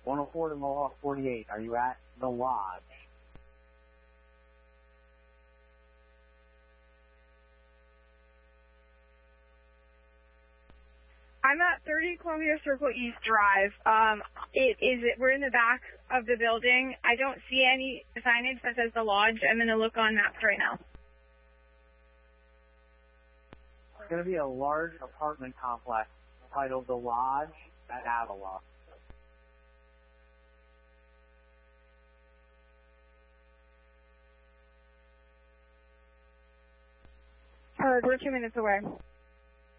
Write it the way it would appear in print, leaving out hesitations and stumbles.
104 to Mohawk 48. Are you at the Lodge? I'm at 30 Columbia Circle East Drive. We're in the back of the building. I don't see any signage that says the Lodge. I'm going to look on maps right now. It's going to be a large apartment complex titled The Lodge at Avila. Heard, we're 2 minutes away.